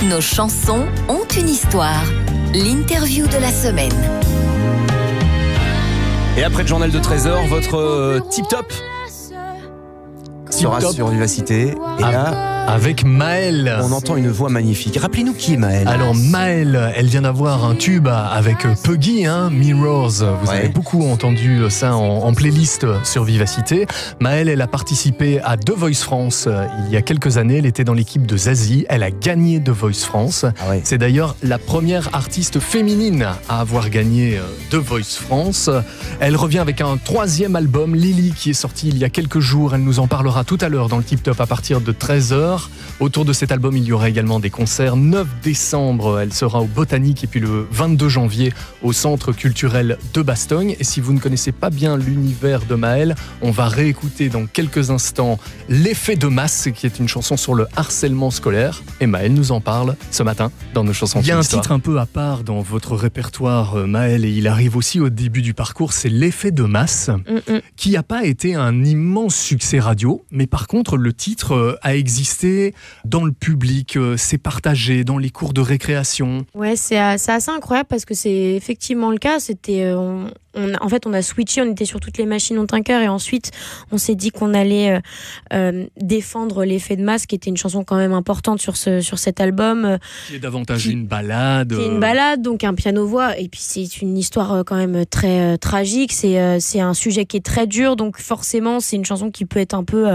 Nos chansons ont une histoire. L'interview de la semaine. Et après le journal de 13h, votre tip-top sera sur Vivacité. Et là, avec Maëlle. on entend une voix magnifique. Rappelez-nous qui est Maëlle. Alors Maëlle, elle vient d'avoir un tube avec Puggy, Mirrors. Vous avez beaucoup entendu ça en playlist sur Vivacité. Maëlle, elle a participé à The Voice France il y a quelques années. Elle était dans l'équipe de Zazie. Elle a gagné The Voice France. C'est d'ailleurs la première artiste féminine à avoir gagné The Voice France. Elle revient avec un 3e album, Lily, qui est sorti il y a quelques jours. Elle nous en parlera tout à l'heure dans le Tip Top à partir de 13h. Autour de cet album, il y aura également des concerts. 9 décembre, elle sera au Botanique et puis le 22 janvier au Centre culturel de Bastogne. Et si vous ne connaissez pas bien l'univers de Maëlle, on va réécouter dans quelques instants L'effet de masse, qui est une chanson sur le harcèlement scolaire. Et Maëlle nous en parle ce matin dans nos chansons. Il y a un titre un peu à part dans votre répertoire, Maëlle, et il arrive aussi au début du parcours, c'est L'effet de masse, qui n'a pas été un immense succès radio, mais par contre le titre a existé dans le public, c'est partagé dans les cours de récréation. Ouais, c'est assez incroyable parce que c'est effectivement le cas. C'était, en fait, on a switché, on était sur toutes les machines on tinker et ensuite on s'est dit qu'on allait défendre L'effet de masse, qui était une chanson quand même importante sur cet album. Qui est davantage une balade. Qui est une balade, donc un piano-voix. Et puis c'est une histoire quand même très tragique. C'est un sujet qui est très dur, donc forcément c'est une chanson qui peut être un peu...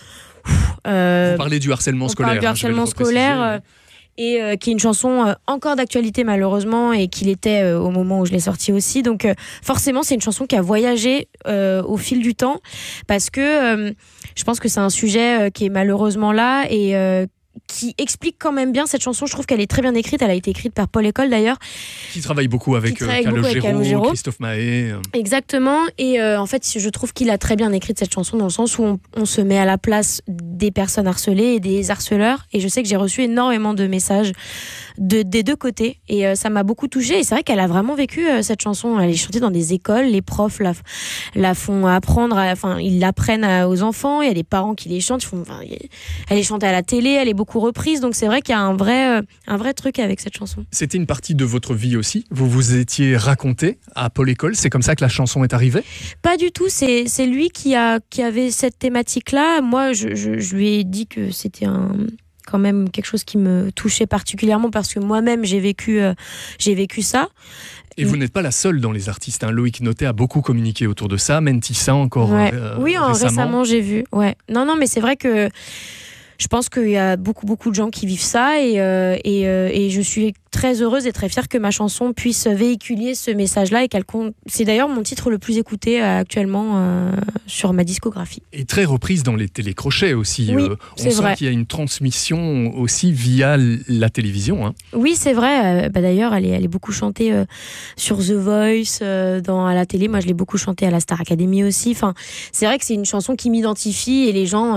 Vous parlez du harcèlement scolaire. On parle du harcèlement scolaire et qui est une chanson encore d'actualité malheureusement et qu'il était au moment où je l'ai sortie aussi. Donc forcément c'est une chanson qui a voyagé au fil du temps parce que je pense que c'est un sujet qui est malheureusement là et qui explique quand même bien cette chanson. Je trouve qu'elle est très bien écrite. Elle a été écrite par Paul École d'ailleurs. Qui travaille beaucoup avec Calogero, Christophe Mahé. Exactement. Et en fait, je trouve qu'il a très bien écrit cette chanson dans le sens où on se met à la place des personnes harcelées et des harceleurs. Et je sais que j'ai reçu énormément de messages des deux côtés. Et ça m'a beaucoup touchée. Et c'est vrai qu'elle a vraiment vécu cette chanson. Elle est chantée dans des écoles. Les profs la font apprendre. Ils l'apprennent aux enfants. Il y a des parents qui les chantent. Elle est chantée à la télé. Elle est beaucoup reprise, donc c'est vrai qu'il y a un vrai truc avec cette chanson. C'était une partie de votre vie aussi. Vous vous étiez raconté à Paul École. C'est comme ça que la chanson est arrivée? Pas du tout. C'est lui qui avait cette thématique-là. Moi, je lui ai dit que c'était quand même quelque chose qui me touchait particulièrement parce que moi-même j'ai vécu ça. Et vous n'êtes pas la seule dans les artistes. Loïc Notet a beaucoup communiqué autour de ça. Mentissa encore récemment j'ai vu. Ouais. Non, mais c'est vrai que je pense qu'il y a beaucoup de gens qui vivent ça et je suis très heureuse et très fière que ma chanson puisse véhiculer ce message-là et qu'elle compte. C'est d'ailleurs mon titre le plus écouté actuellement sur ma discographie. Et très reprise dans les télécrochets aussi. Oui, on sent qu'il y a une transmission aussi via la télévision. Oui, c'est vrai. D'ailleurs, elle est beaucoup chantée sur The Voice, à la télé. Moi, je l'ai beaucoup chantée à la Star Academy aussi. Enfin, c'est vrai que c'est une chanson qui m'identifie et les gens...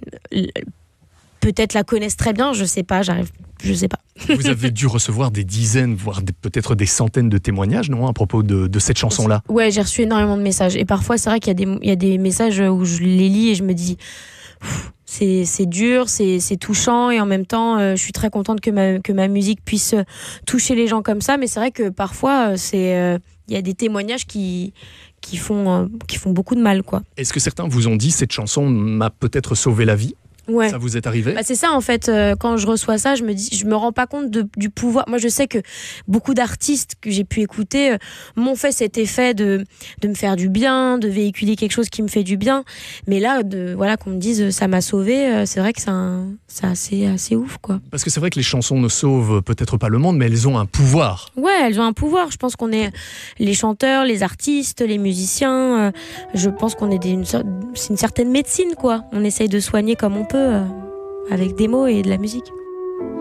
peut-être la connaissent très bien, je sais pas. Vous avez dû recevoir des dizaines, voire peut-être des centaines de témoignages, non, à propos de cette chanson-là? Ouais, j'ai reçu énormément de messages. Et parfois, c'est vrai qu'il y a des messages où je les lis et je me dis... C'est dur, c'est touchant et en même temps, je suis très contente que ma musique puisse toucher les gens comme ça. Mais c'est vrai que parfois, il y a des témoignages qui font beaucoup de mal, quoi. Est-ce que certains vous ont dit, cette chanson m'a peut-être sauvé la vie? Ouais. Ça vous est arrivé? C'est ça en fait, quand je reçois ça, je me rends pas compte du pouvoir. Moi je sais que beaucoup d'artistes que j'ai pu écouter m'ont fait cet effet de me faire du bien, de véhiculer quelque chose qui me fait du bien. Mais là, qu'on me dise ça m'a sauvé, c'est vrai que c'est assez ouf, quoi. Parce que c'est vrai que les chansons ne sauvent peut-être pas le monde, mais elles ont un pouvoir. Ouais, elles ont un pouvoir. Je pense qu'on est les chanteurs, les artistes, les musiciens. Je pense qu'on est c'est une certaine médecine, quoi. On essaye de soigner comme on peut avec des mots et de la musique.